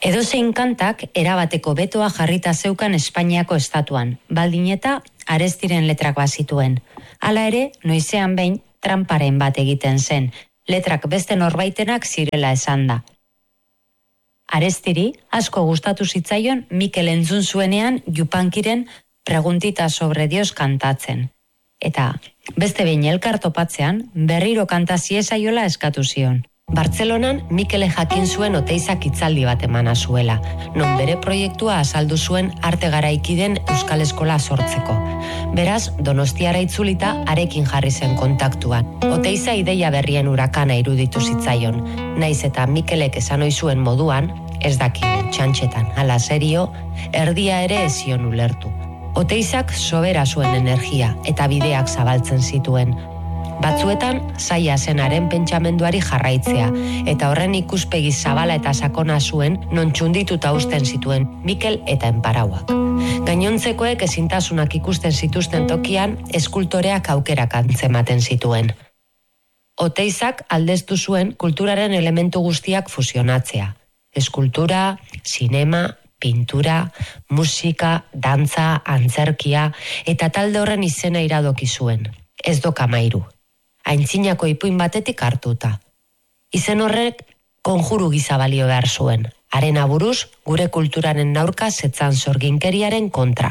Edozein kantak erabateko betoa jarrita zeukan Espainiako estatuan, baldin eta Arestiren letrak bazituen. Hala ere, noizean behin tramparen bat egiten zen, letrak beste norbaitenak zirela esan da. Arestiri asko gustatu zitzaion Mikel entzun zuenean Yupankiren Preguntita sobre Dios kantatzen. Eta beste behin elkar topatzean berriro kanta ziezaiola eskatu zion. Bartzelonan Mikele jakin zuen Oteizak hitzaldi bat emana zuela, non bere proiektua azaldu zuen arte garaikiden Euskal Eskola sortzeko. Beraz, Donostiara itzulita arekin jarri zen kontaktuan. Oteiza ideia berrien urakana iruditu zitzaion, naiz eta Mikelek esan ohi zuen moduan, ez dakigu txantxetan hala serio, erdia ere ez zion ulertu. Oteizak sobera zuen energia eta bideak zabaltzen zituen. Batzuetan, zaila zenaren pentsamenduari jarraitzea, eta horren ikuspegi zabala eta sakona zuen non txundituta uzten zituen Mikel eta enparauak. Gainontzekoek ezintasunak ikusten zituzten tokian, eskultoreak aukerak antzematen zituen. Oteizak aldeztu zuen kulturaren elementu guztiak fusionatzea. Eskultura, sinema, pintura, musika, dantza, antzerkia, eta talde horren izena iradoki zuen. Ez dokamairu. Aintzinako ipuin batetik hartuta. Izen horrek konjuru gisa balio behar zuen, haren aburuz gure kulturaren aurka zetzan sorginkeriaren kontra.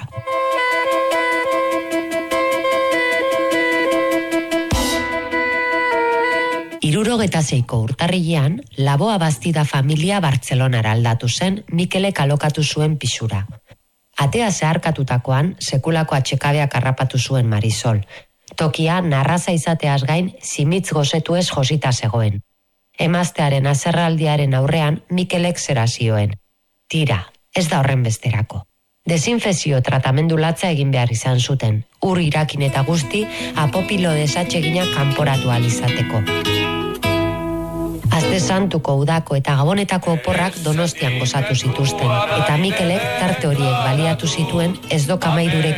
Hirurogeta seiko urtarrilean, Laboa Bastida familia Bartzelonara aldatu zen Mikelek alokatu zuen pisura. Atea zeharkatutakoan, sekulako atxekabeak harrapatu zuen Marisol. Tokia narraza izateaz gain zimitz gozetu ez josita zegoen. Emaztearen azerraldiaren aurrean Mikelek zera zioen. Tira, ez da horren besterako. Desinfezio tratamendu latza egin behar izan zuten. Ur irakin eta guzti apopilo desatsegina kanporatu ahal izateko. Aste Santuko udako eta Gabonetako oporrak Donostian gozatu zituzten, eta Mikelek tarte horiek baliatu zituen ez dokamairurekin